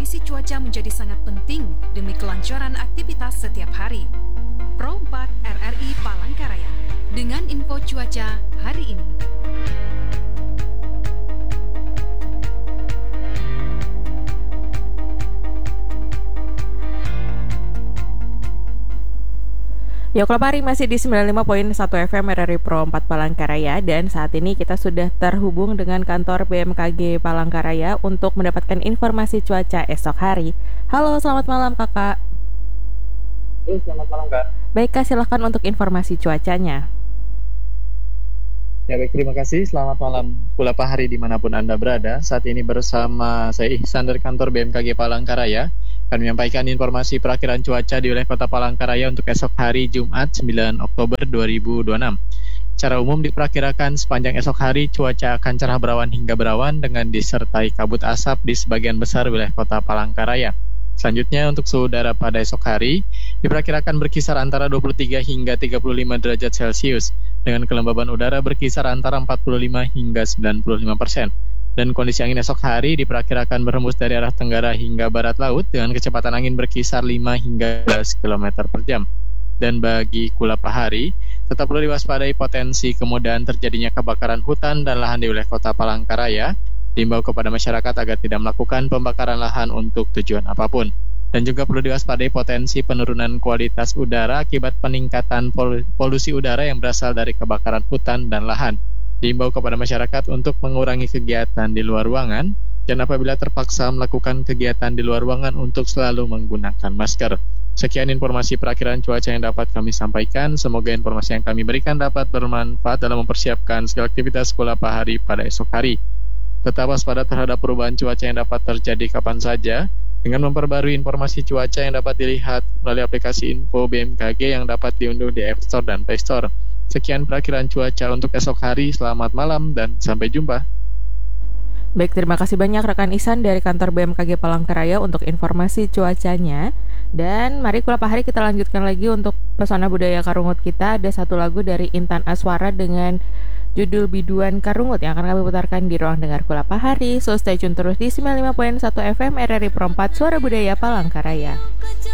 Kondisi cuaca menjadi sangat penting demi kelancaran aktivitas setiap hari. Pro 4 RRI Palangkaraya dengan info cuaca hari ini. Ya, Klub Hari masih di 95.1 FM RRI Pro 4 Palangkaraya, dan saat ini kita sudah terhubung dengan kantor BMKG Palangkaraya untuk mendapatkan informasi cuaca esok hari. Halo, selamat malam Kakak. Halo, selamat malam Kak. Baik Kak, silakan untuk informasi cuacanya. Ya baik, terima kasih. Selamat malam pula Pak Hari dimanapun Anda berada. Saat ini bersama saya Ihsan dari kantor BMKG Palangkaraya akan menyampaikan informasi perakiraan cuaca di wilayah Kota Palangkaraya untuk esok hari Jumat 9 Oktober 2026. Secara umum diperkirakan sepanjang esok hari cuaca akan cerah berawan hingga berawan dengan disertai kabut asap di sebagian besar wilayah Kota Palangkaraya. Selanjutnya untuk suhu udara pada esok hari diperkirakan berkisar antara 23 hingga 35 derajat Celcius dengan kelembaban udara berkisar antara 45 hingga 95%. Dan kondisi angin esok hari diperkirakan berhembus dari arah tenggara hingga barat laut dengan kecepatan angin berkisar 5 hingga 10 km per jam. Dan bagi Kulapa Hari, tetap perlu diwaspadai potensi kemudahan terjadinya kebakaran hutan dan lahan di wilayah Kota Palangkaraya. Diimbau kepada masyarakat agar tidak melakukan pembakaran lahan untuk tujuan apapun. Dan juga perlu diwaspadai potensi penurunan kualitas udara akibat peningkatan polusi udara yang berasal dari kebakaran hutan dan lahan. Diimbau kepada masyarakat untuk mengurangi kegiatan di luar ruangan dan apabila terpaksa melakukan kegiatan di luar ruangan untuk selalu menggunakan masker. Sekian informasi perakiraan cuaca yang dapat kami sampaikan. Semoga informasi yang kami berikan dapat bermanfaat dalam mempersiapkan segala aktivitas Kulapa Hari pada esok hari. Tetap waspada terhadap perubahan cuaca yang dapat terjadi kapan saja dengan memperbarui informasi cuaca yang dapat dilihat melalui aplikasi info BMKG yang dapat diunduh di App Store dan Play Store. Sekian perakiraan cuaca untuk esok hari. Selamat malam dan sampai jumpa. Baik, terima kasih banyak rekan Ihsan dari kantor BMKG Palangkaraya untuk informasi cuacanya. Dan mari Kulapa Hari kita lanjutkan lagi untuk pesona budaya Karungut kita. Ada satu lagu dari Intan Aswara dengan judul Biduan Karungut yang akan kami putarkan di ruang dengar Kulapa Hari. So stay tune terus di 95.1 FM RRI Pro 4 Suara Budaya Palangkaraya.